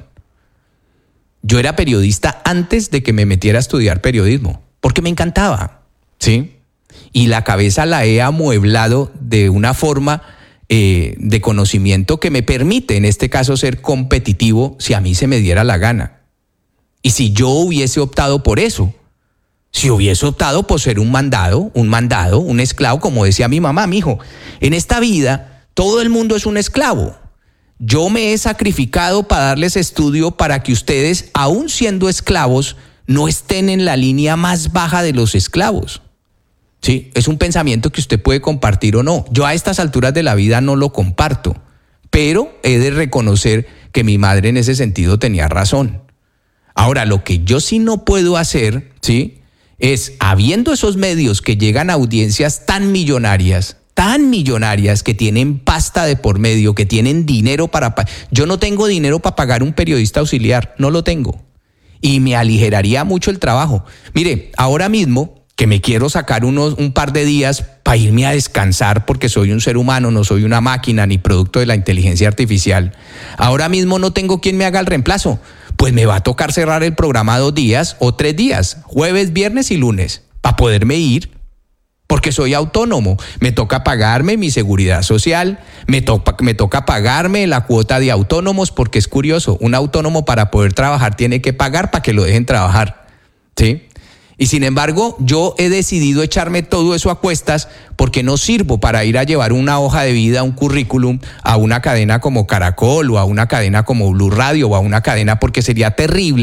Yo era periodista antes de que me metiera a estudiar periodismo, porque me encantaba, ¿sí? Y la cabeza la he amueblado de una forma eh, de conocimiento que me permite, en este caso, ser competitivo si a mí se me diera la gana. Y si yo hubiese optado por eso, si hubiese optado por ser un mandado, un mandado, un esclavo, como decía mi mamá, mijo, en esta vida todo el mundo es un esclavo. Yo me he sacrificado para darles estudio para que ustedes, aún siendo esclavos, no estén en la línea más baja de los esclavos. Sí, es un pensamiento que usted puede compartir o no. Yo a estas alturas de la vida no lo comparto, pero he de reconocer que mi madre en ese sentido tenía razón. Ahora, lo que yo sí no puedo hacer, ¿sí?, es, habiendo esos medios que llegan a audiencias tan millonarias, tan millonarias, que tienen pasta de por medio, que tienen dinero para... Pa- yo no tengo dinero para pagar un periodista auxiliar, no lo tengo. Y me aligeraría mucho el trabajo. Mire, ahora mismo que me quiero sacar unos, un par de días para irme a descansar, porque soy un ser humano, no soy una máquina ni producto de la inteligencia artificial. Ahora mismo no tengo quien me haga el reemplazo. Pues me va a tocar cerrar el programa dos días o tres días, jueves, viernes y lunes, para poderme ir, porque soy autónomo. Me toca pagarme mi seguridad social, me, to- me toca pagarme la cuota de autónomos, porque es curioso, un autónomo para poder trabajar tiene que pagar para que lo dejen trabajar, ¿sí? Y sin embargo, yo he decidido echarme todo eso a cuestas porque no sirvo para ir a llevar una hoja de vida, un currículum a una cadena como Caracol o a una cadena como Blue Radio o a una cadena, porque sería terrible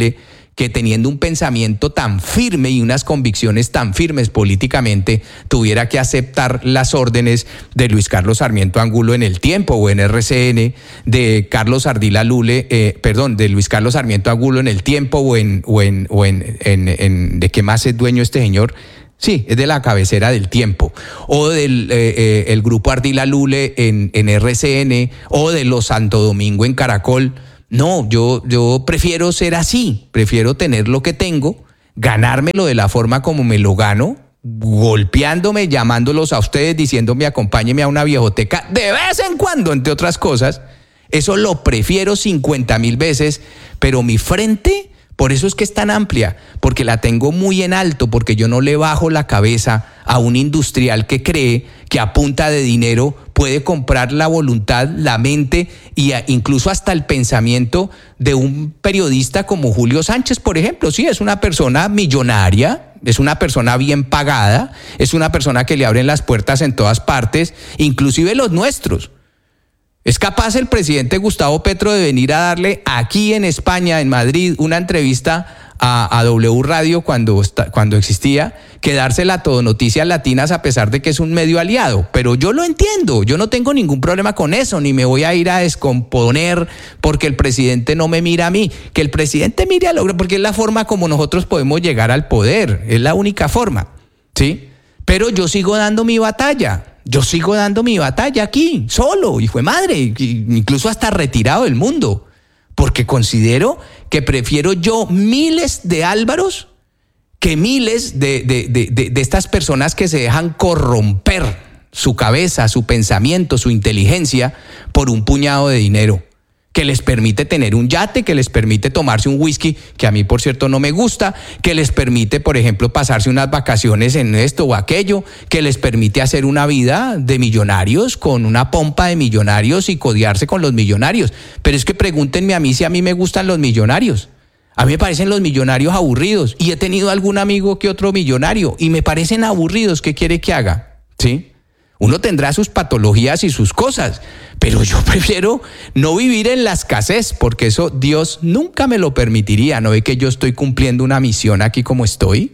que teniendo un pensamiento tan firme y unas convicciones tan firmes políticamente, tuviera que aceptar las órdenes de Luis Carlos Sarmiento Angulo en El Tiempo o en R C N, de Carlos Ardila Lule, eh, perdón, de Luis Carlos Sarmiento Angulo en El Tiempo o en, o en, o en, en, en ¿de qué más es dueño este señor? Sí, es de la cabecera del Tiempo, o del eh, eh, el grupo Ardila Lule en, en R C N, o de los Santo Domingo en Caracol. No, yo, yo prefiero ser así, prefiero tener lo que tengo, ganármelo de la forma como me lo gano, golpeándome, llamándolos a ustedes, diciéndome acompáñeme a una viejoteca de vez en cuando, entre otras cosas. Eso lo prefiero cincuenta mil veces, pero mi frente, por eso es que es tan amplia, porque la tengo muy en alto, porque yo no le bajo la cabeza a un industrial que cree que a punta de dinero puede comprar la voluntad, la mente y a, incluso hasta el pensamiento de un periodista como Julio Sánchez, por ejemplo. Sí, es una persona millonaria, es una persona bien pagada, es una persona que le abren las puertas en todas partes, inclusive los nuestros. ¿Es capaz el presidente Gustavo Petro de venir a darle aquí en España, en Madrid, una entrevista a, a W Radio cuando, cuando existía, que dársela a Todo Noticias Latinas a pesar de que es un medio aliado? Pero yo lo entiendo, yo no tengo ningún problema con eso, ni me voy a ir a descomponer porque el presidente no me mira a mí. Que el presidente mire a lograr, porque es la forma como nosotros podemos llegar al poder, es la única forma, ¿sí? Pero yo sigo dando mi batalla. Yo sigo dando mi batalla aquí, solo, hijo de madre, incluso hasta retirado del mundo, porque considero que prefiero yo miles de Álvaros que miles de, de, de, de, de estas personas que se dejan corromper su cabeza, su pensamiento, su inteligencia por un puñado de dinero que les permite tener un yate, que les permite tomarse un whisky, que a mí, por cierto, no me gusta, que les permite, por ejemplo, pasarse unas vacaciones en esto o aquello, que les permite hacer una vida de millonarios con una pompa de millonarios y codearse con los millonarios. Pero es que pregúntenme a mí si a mí me gustan los millonarios. A mí me parecen los millonarios aburridos y he tenido algún amigo que otro millonario y me parecen aburridos. ¿Qué quiere que haga? ¿Sí? Uno tendrá sus patologías y sus cosas, pero yo prefiero no vivir en la escasez, porque eso Dios nunca me lo permitiría. ¿No ve que yo estoy cumpliendo una misión aquí como estoy?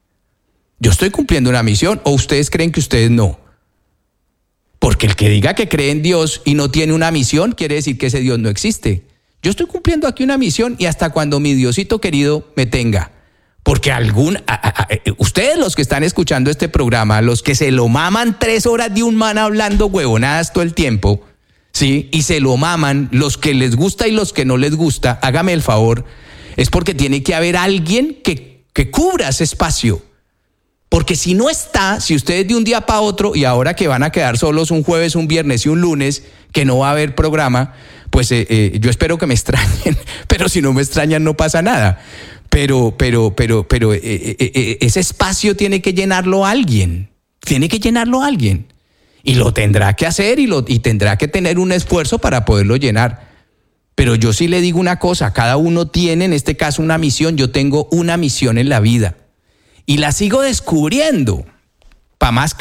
Yo estoy cumpliendo una misión, ¿o ustedes creen que ustedes no? Porque el que diga que cree en Dios y no tiene una misión, quiere decir que ese Dios no existe. Yo estoy cumpliendo aquí una misión y hasta cuando mi Diosito querido me tenga. Porque algún, a, a, a, ustedes los que están escuchando este programa, los que se lo maman tres horas de un man hablando huevonadas todo el tiempo, ¿sí? Y se lo maman, los que les gusta y los que no les gusta, hágame el favor, es porque tiene que haber alguien que, que cubra ese espacio. Porque si no está, si ustedes de un día para otro, y ahora que van a quedar solos un jueves, un viernes y un lunes, que no va a haber programa, pues eh, eh, yo espero que me extrañen, pero si no me extrañan no pasa nada. Pero, pero, pero, pero eh, eh, eh, ese espacio tiene que llenarlo alguien, tiene que llenarlo alguien. Y lo tendrá que hacer y, lo, y tendrá que tener un esfuerzo para poderlo llenar. Pero yo sí le digo una cosa, cada uno tiene en este caso una misión, yo tengo una misión en la vida. Y la sigo descubriendo, para más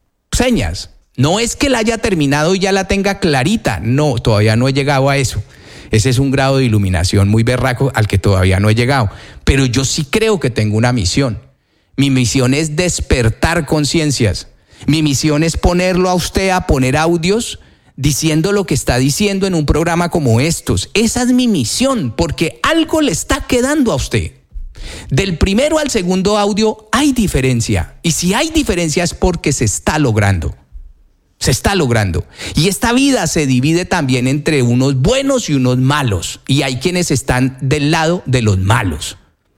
señas. No es que la haya terminado y ya la tenga clarita, no, todavía no he llegado a eso. Ese es un grado de iluminación muy berraco al que todavía no he llegado. Pero yo sí creo que tengo una misión. Mi misión es despertar conciencias. Mi misión es ponerlo a usted a poner audios diciendo lo que está diciendo en un programa como estos. Esa es mi misión, porque algo le está quedando a usted. Del primero al segundo audio hay diferencia. Y si hay diferencia es porque se está logrando. Se está logrando. Y esta vida se divide también entre unos buenos y unos malos. Y hay quienes están del lado de los malos.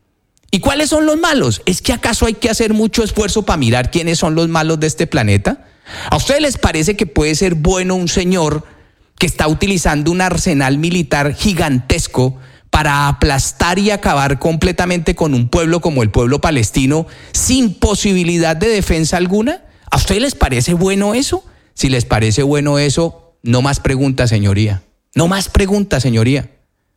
¿Y cuáles son los malos? ¿Es que acaso hay que hacer mucho esfuerzo para mirar quiénes son los malos de este planeta? ¿A ustedes les parece que puede ser bueno un señor que está utilizando un arsenal militar gigantesco para aplastar y acabar completamente con un pueblo como el pueblo palestino sin posibilidad de defensa alguna? ¿A ustedes les parece bueno eso? Si les parece bueno eso, no más preguntas, señoría. No más preguntas, señoría.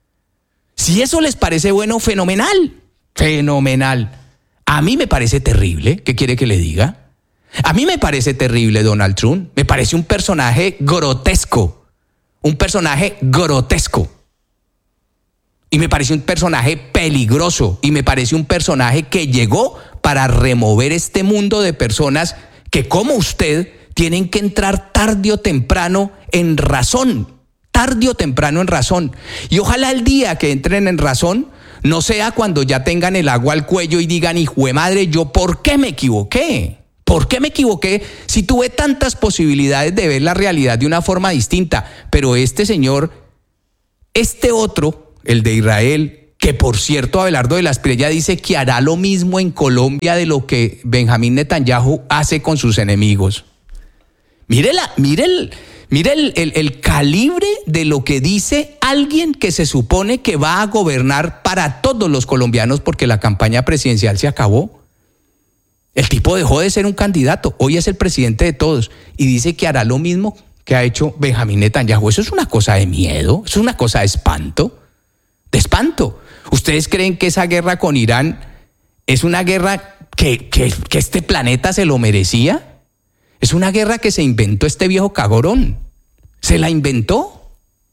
Si eso les parece bueno, fenomenal. Fenomenal. A mí me parece terrible. ¿Qué quiere que le diga? A mí me parece terrible Donald Trump. Me parece un personaje grotesco. Un personaje grotesco. Y me parece un personaje peligroso y me parece un personaje que llegó para remover este mundo de personas que, como usted, tienen que entrar tarde o temprano en razón, tarde o temprano en razón. Y ojalá el día que entren en razón no sea cuando ya tengan el agua al cuello y digan, hijo de madre, ¿yo por qué me equivoqué? ¿Por qué me equivoqué si tuve tantas posibilidades de ver la realidad de una forma distinta? Pero este señor, este otro, el de Israel, que por cierto Abelardo de la Espriella dice que hará lo mismo en Colombia de lo que Benjamín Netanyahu hace con sus enemigos. Mire, la, mire, el, mire el, el, el calibre de lo que dice alguien que se supone que va a gobernar para todos los colombianos porque la campaña presidencial se acabó. El tipo dejó de ser un candidato, hoy es el presidente de todos y dice que hará lo mismo que ha hecho Benjamín Netanyahu. Eso es una cosa de miedo, eso es una cosa de espanto, de espanto. ¿Ustedes creen que esa guerra con Irán es una guerra que, que, que este planeta se lo merecía? Es una guerra que se inventó este viejo cagorón, se la inventó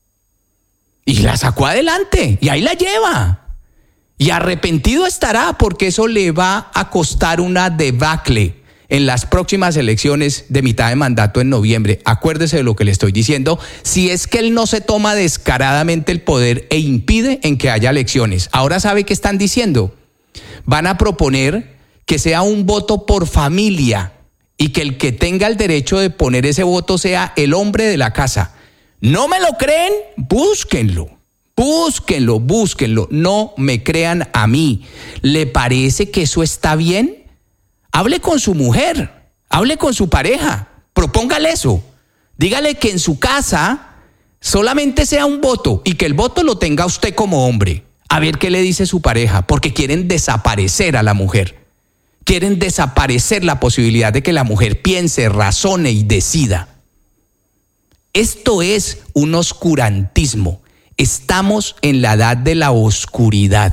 y la sacó adelante y ahí la lleva. Y arrepentido estará porque eso le va a costar una debacle en las próximas elecciones de mitad de mandato en noviembre. Acuérdese de lo que le estoy diciendo, si es que él no se toma descaradamente el poder e impide en que haya elecciones. Ahora sabe qué están diciendo. Van a proponer que sea un voto por familia y que el que tenga el derecho de poner ese voto sea el hombre de la casa. ¿No me lo creen? Búsquenlo. Búsquenlo, búsquenlo, no me crean a mí. ¿Le parece que eso está bien? Hable con su mujer, hable con su pareja, propóngale eso. Dígale que en su casa solamente sea un voto y que el voto lo tenga usted como hombre. A ver qué le dice su pareja, porque quieren desaparecer a la mujer. Quieren desaparecer la posibilidad de que la mujer piense, razone y decida. Esto es un oscurantismo. Estamos en la edad de la oscuridad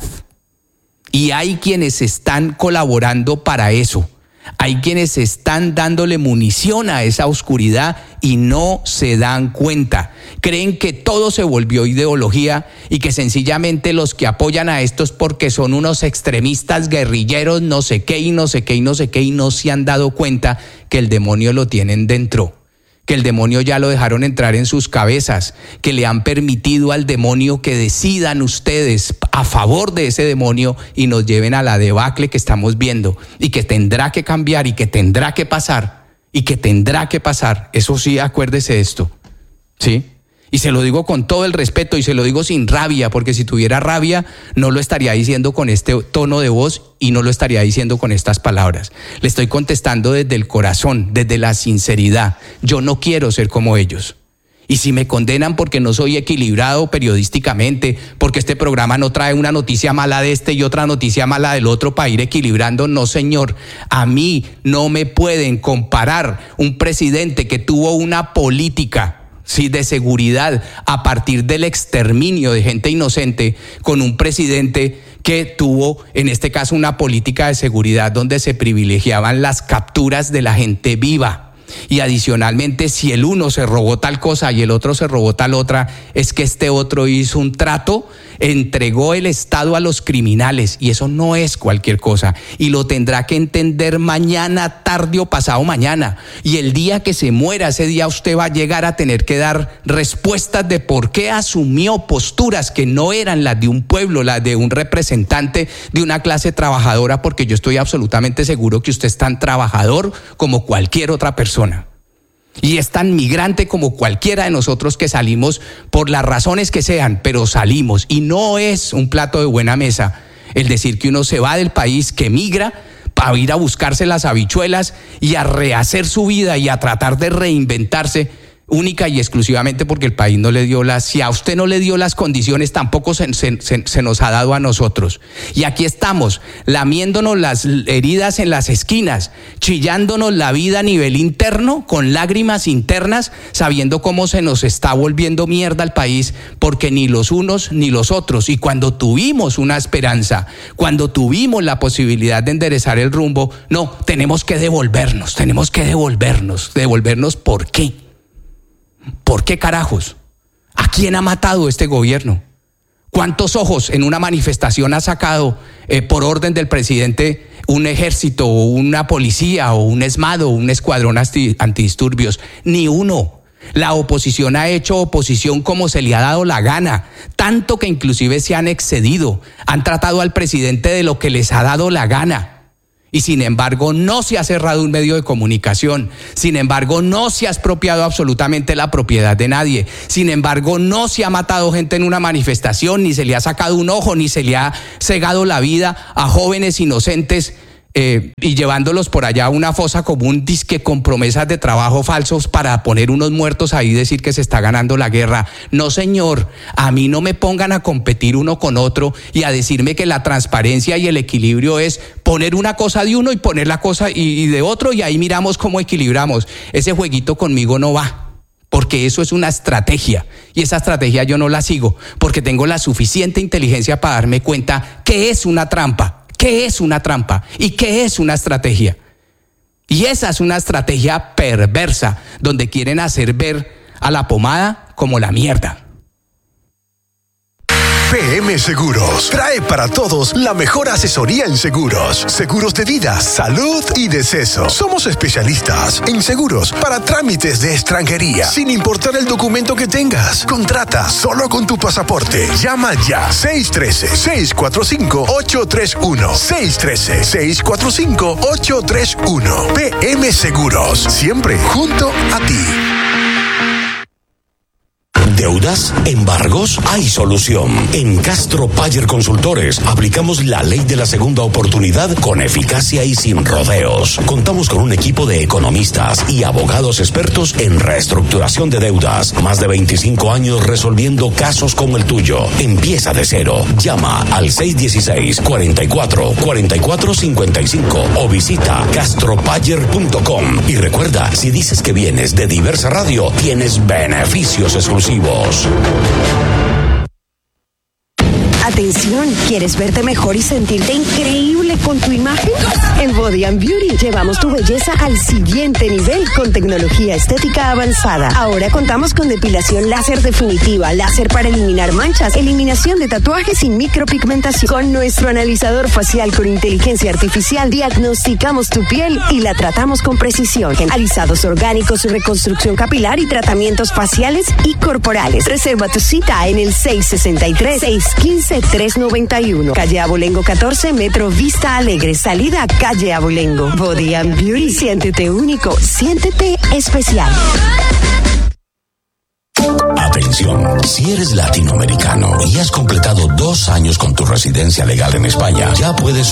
y hay quienes están colaborando para eso. Hay quienes están dándole munición a esa oscuridad y no se dan cuenta. Creen que todo se volvió ideología y que sencillamente los que apoyan a estos porque son unos extremistas guerrilleros, no sé qué y no sé qué y no sé qué, y no se han dado cuenta que el demonio lo tienen dentro. Que el demonio ya lo dejaron entrar en sus cabezas, que le han permitido al demonio que decidan ustedes a favor de ese demonio y nos lleven a la debacle que estamos viendo y que tendrá que cambiar y que tendrá que pasar y que tendrá que pasar. Eso sí, acuérdese de esto, ¿sí? Y se lo digo con todo el respeto y se lo digo sin rabia, porque si tuviera rabia no lo estaría diciendo con este tono de voz y no lo estaría diciendo con estas palabras. Le estoy contestando desde el corazón, desde la sinceridad. Yo no quiero ser como ellos. Y si me condenan porque no soy equilibrado periodísticamente, porque este programa no trae una noticia mala de este y otra noticia mala del otro para ir equilibrando, no señor. A mí no me pueden comparar un presidente que tuvo una política, sí, de seguridad a partir del exterminio de gente inocente con un presidente que tuvo en este caso una política de seguridad donde se privilegiaban las capturas de la gente viva. Y adicionalmente, si el uno se robó tal cosa y el otro se robó tal otra, es que este otro hizo un trato, entregó el Estado a los criminales, y eso no es cualquier cosa, y lo tendrá que entender mañana, tarde o pasado mañana. Y el día que se muera, ese día usted va a llegar a tener que dar respuestas de por qué asumió posturas que no eran las de un pueblo, las de un representante de una clase trabajadora, porque yo estoy absolutamente seguro que usted es tan trabajador como cualquier otra persona. Y es tan migrante como cualquiera de nosotros que salimos por las razones que sean, pero salimos. Y no es un plato de buena mesa el decir que uno se va del país, que migra para ir a buscarse las habichuelas y a rehacer su vida y a tratar de reinventarse única y exclusivamente porque el país no le dio las, si a usted no le dio las condiciones, tampoco se, se, se, se nos ha dado a nosotros. Y aquí estamos, lamiéndonos las heridas en las esquinas, chillándonos la vida a nivel interno, con lágrimas internas, sabiendo cómo se nos está volviendo mierda el país, porque ni los unos ni los otros. Y cuando tuvimos una esperanza, cuando tuvimos la posibilidad de enderezar el rumbo, no, tenemos que devolvernos, tenemos que devolvernos. ¿Devolvernos por qué? ¿Por qué carajos? ¿A quién ha matado este gobierno? ¿Cuántos ojos en una manifestación ha sacado eh, por orden del presidente un ejército o una policía o un ESMAD o un escuadrón anti- antidisturbios? Ni uno. La oposición ha hecho oposición como se le ha dado la gana, tanto que inclusive se han excedido, han tratado al presidente de lo que les ha dado la gana. Y sin embargo no se ha cerrado un medio de comunicación, sin embargo no se ha expropiado absolutamente la propiedad de nadie, sin embargo no se ha matado gente en una manifestación, ni se le ha sacado un ojo, ni se le ha cegado la vida a jóvenes inocentes eh, y llevándolos por allá a una fosa común, disque con promesas de trabajo falsos para poner unos muertos ahí y decir que se está ganando la guerra. No, señor, a mí no me pongan a competir uno con otro y a decirme que la transparencia y el equilibrio es poner una cosa de uno y poner la cosa y, y de otro, y ahí miramos cómo equilibramos. Ese jueguito conmigo no va, porque eso es una estrategia, y esa estrategia yo no la sigo, porque tengo la suficiente inteligencia para darme cuenta que es una trampa, qué es una trampa y qué es una estrategia. Y esa es una estrategia perversa, donde quieren hacer ver a la pomada como la mierda.
P M Seguros trae para todos la mejor asesoría en seguros, seguros de vida, salud y deceso. Somos especialistas en seguros para trámites de extranjería, sin importar el documento que tengas. Contrata solo con tu pasaporte. Llama ya seis uno tres, seis cuatro cinco, ocho tres uno, seis uno tres, seis cuatro cinco, ocho tres uno. P M Seguros, siempre junto a ti.
¿Deudas? ¿Embargos? Hay solución. En Castro Payer Consultores aplicamos la ley de la segunda oportunidad con eficacia y sin rodeos. Contamos con un equipo de economistas y abogados expertos en reestructuración de deudas. Más de veinticinco años resolviendo casos como el tuyo. Empieza de cero. Llama al seis uno seis, cuatro cuatro, cuatro cuatro cinco cinco o visita castropayer punto com. Y recuerda, si dices que vienes de Diversa Radio, tienes beneficios exclusivos.
Atención, ¿quieres verte mejor y sentirte increíble con tu imagen? En Body and Beauty llevamos tu belleza al siguiente nivel con tecnología estética avanzada. Ahora contamos con depilación láser definitiva, láser para eliminar manchas, eliminación de tatuajes sin micropigmentación. Con nuestro analizador facial con inteligencia artificial diagnosticamos tu piel y la tratamos con precisión. Alisados orgánicos, reconstrucción capilar y tratamientos faciales y corporales. Reserva tu cita en el seis seis tres, seis uno cinco, tres nueve uno. Calle Abolengo catorce, Metro Vista Alegre. Salida Calle Abolengo. Body and Beauty. Siéntete único. Siéntete especial.
Atención, si eres latinoamericano y has completado dos años con tu residencia legal en España, ya puedes